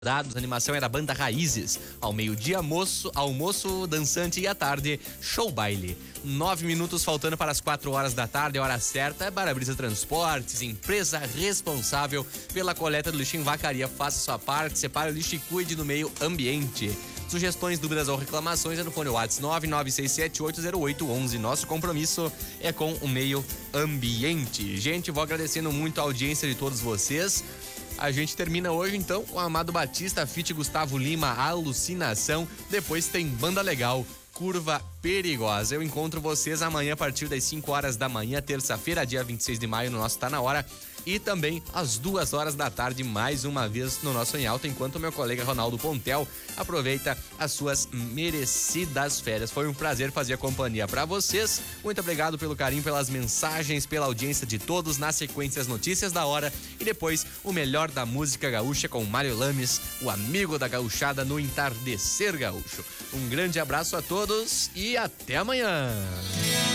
A animação era Banda Raízes. Ao meio-dia, almoço dançante e à tarde, show baile. 9 minutos faltando para as 4 horas da tarde, a hora certa é Para-Brisa Transportes, empresa responsável pela coleta do lixo em Vacaria. Faça sua parte, separe o lixo e cuide do meio ambiente. Sugestões, dúvidas ou reclamações é no fone WhatsApp 996780811. Nosso compromisso é com o meio ambiente. Gente, vou agradecendo muito a audiência de todos vocês. A gente termina hoje, então, com Amado Batista, feat. Gustavo Lima, Alucinação. Depois tem Banda Legal, Curva Perigosa. Eu encontro vocês amanhã a partir das 5 horas da manhã, terça-feira, dia 26 de maio, no nosso Tá Na Hora. E também às 2 horas da tarde, mais uma vez no nosso Em Alta, enquanto o meu colega Ronaldo Pontel aproveita as suas merecidas férias. Foi um prazer fazer a companhia para vocês. Muito obrigado pelo carinho, pelas mensagens, pela audiência de todos. Na sequência, as notícias da hora e depois o melhor da música gaúcha com Mário Lames, o amigo da gauchada no Entardecer Gaúcho. Um grande abraço a todos e até amanhã.